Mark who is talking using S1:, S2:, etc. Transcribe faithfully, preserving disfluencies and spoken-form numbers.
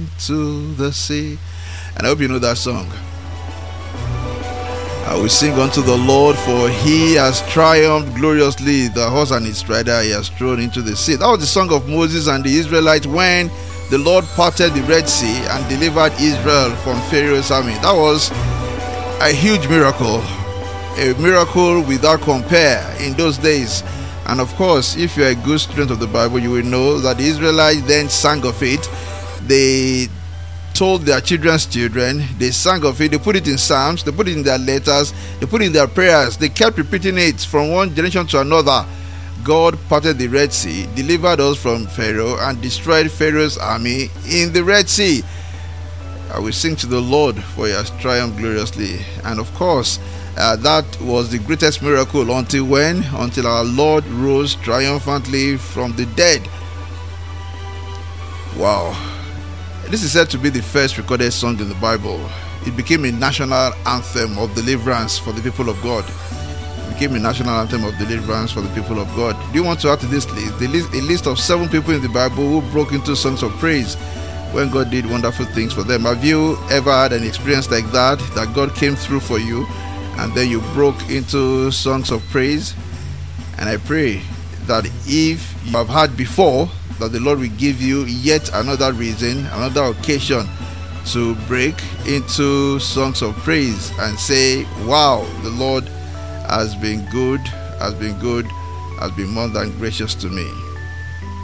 S1: into the sea. And I hope you know that song. I will sing unto the Lord, for he has triumphed gloriously. The horse and its rider he has thrown into the sea. That was the song of Moses and the Israelites when the Lord parted the Red Sea and delivered Israel from Pharaoh's army. That was a huge miracle, a miracle without compare in those days. And of course, if you're a good student of the Bible, you will know that the Israelites then sang of it. They told their children's children, they sang of it, they put it in psalms, they put it in their letters, they put it in their prayers. They kept repeating it from one generation to another. God parted the Red Sea, delivered us from Pharaoh, and destroyed Pharaoh's army in the Red Sea. I will sing to the Lord, for he has triumphed gloriously. And of course, uh, that was the greatest miracle until when? Until our Lord rose triumphantly from the dead. Wow. This is said to be the first recorded song in the Bible. It became a national anthem of deliverance for the people of God. It became a national anthem of deliverance for the people of God. Do you want to add to this list? The list, a list of seven people in the Bible who broke into songs of praise when God did wonderful things for them. Have you ever had an experience like that, that God came through for you and then you broke into songs of praise? And I pray that if you have had before, that the Lord will give you yet another reason, another occasion to break into songs of praise and say, wow, the Lord has been good, has been good, has been more than gracious to me.